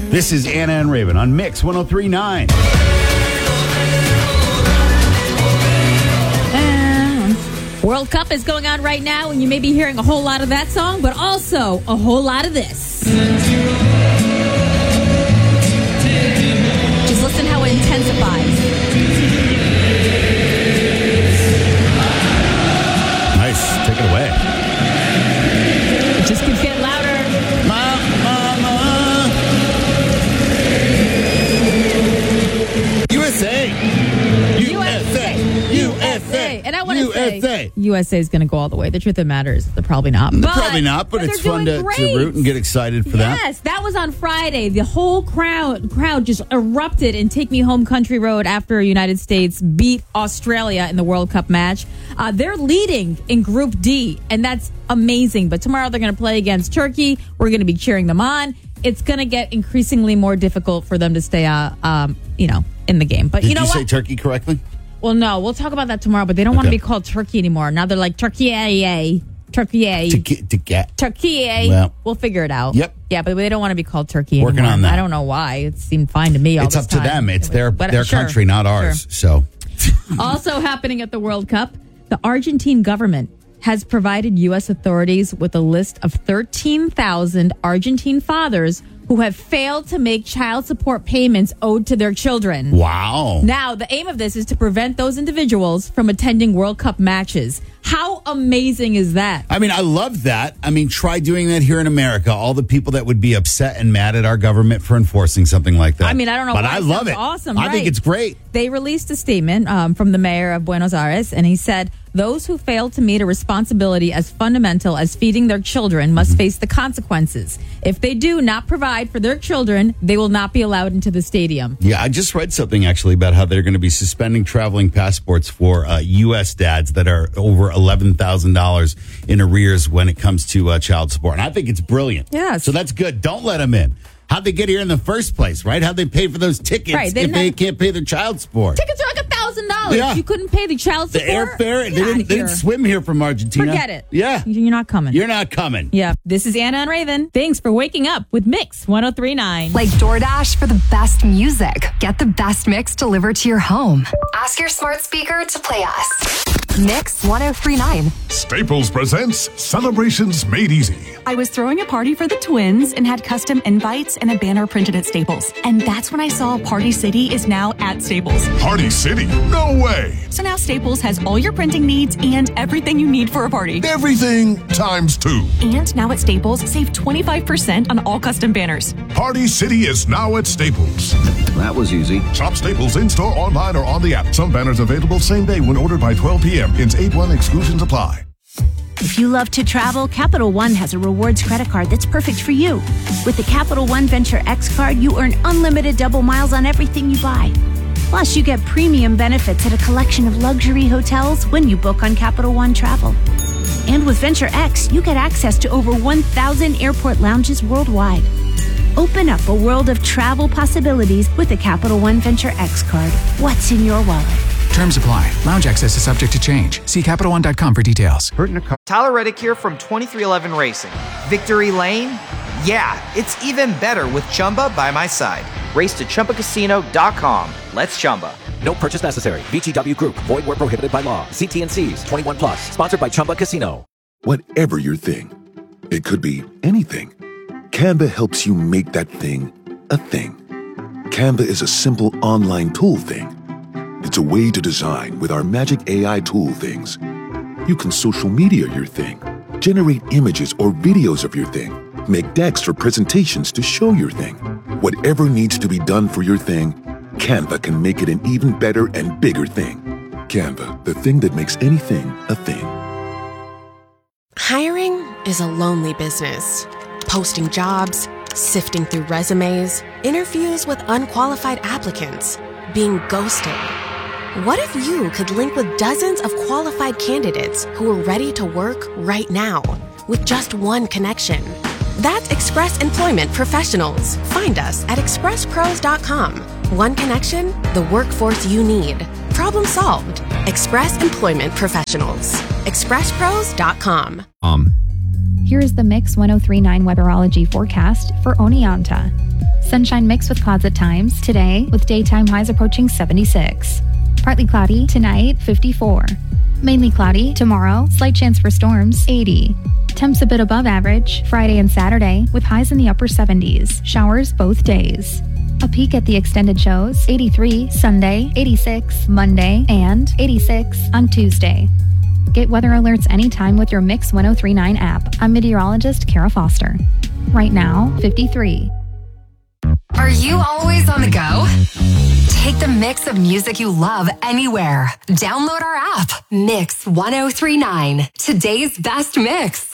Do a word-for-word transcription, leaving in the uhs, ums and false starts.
This is Anna and Raven on Mix one oh three point nine. World Cup is going on right now, and you may be hearing a whole lot of that song, but also a whole lot of this. Just listen how it intensifies. Nice. Take it away. It just keeps getting louder. Mama. U S A. U S A. U S A. And I want to U S A. say U S A is going to go all the way. The truth of the matter is they're probably not. But, probably not, but, but it's fun to, to root and get excited for yes, that. Yes, that was on Friday. The whole crowd crowd just erupted in Take Me Home Country Road after United States beat Australia in the World Cup match. Uh, they're leading in Group D, and that's amazing. But tomorrow they're going to play against Turkey. We're going to be cheering them on. It's going to get increasingly more difficult for them to stay, uh, um, you know, in the game. But Did you know you what? say Turkey correctly? Well, no, we'll talk about that tomorrow, but they don't okay. want to be called Turkey anymore. Now they're like Turkey, Turkey, to get, to get. Turkey. Well, we'll figure it out. Yep. Yeah, but they don't want to be called Turkey Working anymore. on that. I don't know why. It seemed fine to me all It's this up to time. them. It's their but, their sure, country, not ours. Sure. So, also happening at the World Cup, the Argentine government has provided U S authorities with a list of thirteen thousand Argentine fathers who have failed to make child support payments owed to their children. Wow. Now, the aim of this is to prevent those individuals from attending World Cup matches. How amazing is that? I mean, I love that. I mean, try doing that here in America. All the people that would be upset and mad at our government for enforcing something like that. I mean, I don't know but why. I love it. Awesome. I right. think it's great. They released a statement um, from the mayor of Buenos Aires, and he said, those who fail to meet a responsibility as fundamental as feeding their children must mm-hmm. face the consequences. If they do not provide for their children, they will not be allowed into the stadium. Yeah, I just read something actually about how they're going to be suspending traveling passports for uh, U S dads that are over eleven thousand dollars in arrears when it comes to uh, child support. And I think it's brilliant. Yes. So that's good. Don't let them in. How'd they get here in the first place, right? How'd they pay for those tickets right, they if they can't pay their child support? Tickets are like a thousand dollars. Yeah. You couldn't pay the child support. The airfare, they didn't, they didn't swim here from Argentina. Forget it. Yeah. You're not coming. You're not coming. Yeah. This is Anna and Raven. Thanks for waking up with Mix one oh three point nine. Like DoorDash for the best music. Get the best mix delivered to your home. Ask your smart speaker to play us. Mix one oh three point nine. Staples presents Celebrations Made Easy. I was throwing a party for the twins and had custom invites and a banner printed at Staples. And that's when I saw Party City is now at Staples. Party City? No way! So now Staples has all your printing needs and everything you need for a party. Everything times two. And now at Staples, save twenty-five percent on all custom banners. Party City is now at Staples. That was easy. Shop Staples in-store, online, or on the app. Some banners available same day when ordered by twelve p.m. Ins eight one exclusions apply. If you love to travel, Capital One has a rewards credit card that's perfect for you. With the Capital One Venture X card, you earn unlimited double miles on everything you buy. Plus, you get premium benefits at a collection of luxury hotels when you book on Capital One Travel. And with Venture X, you get access to over one thousand airport lounges worldwide. Open up a world of travel possibilities with the Capital One Venture X card. What's in your wallet? Terms apply. Lounge access is subject to change. See Capital One dot com for details. Tyler Reddick here from twenty-three eleven Racing. Victory Lane? Yeah, it's even better with Chumba by my side. Race to Chumba Casino dot com. Let's Chumba. No purchase necessary. V G W Group. Void where prohibited by law. See T and C's. twenty-one plus. Sponsored by Chumba Casino. Whatever your thing, it could be anything. Canva helps you make that thing a thing. Canva is a simple online tool thing. It's a way to design with our magic A I tool things. You can social media your thing, generate images or videos of your thing, make decks or presentations to show your thing. Whatever needs to be done for your thing, Canva can make it an even better and bigger thing. Canva, the thing that makes anything a thing. Hiring is a lonely business. Posting jobs, sifting through resumes, interviews with unqualified applicants, being ghosted. What if you could link with dozens of qualified candidates who are ready to work right now with just one connection? That's Express Employment Professionals. Find us at express pros dot com. One connection, the workforce you need. Problem solved. Express Employment Professionals. express pros dot com. Um. Here is the Mix one oh three point nine weatherology forecast for Oneonta. Sunshine mix with clouds at times today, with daytime highs approaching seventy-six. Partly cloudy tonight, fifty-four. Mainly cloudy tomorrow, slight chance for storms, eighty. Temps a bit above average Friday and Saturday, with highs in the upper seventies. Showers both days. A peek at the extended shows, eighty-three Sunday, eighty-six Monday, and eighty-six on Tuesday. Get weather alerts anytime with your Mix ten thirty-nine app. I'm meteorologist Kara Foster. Right now, fifty-three. Are you always on the go? Take the mix of music you love anywhere. Download our app, Mix ten thirty-nine. Today's best mix.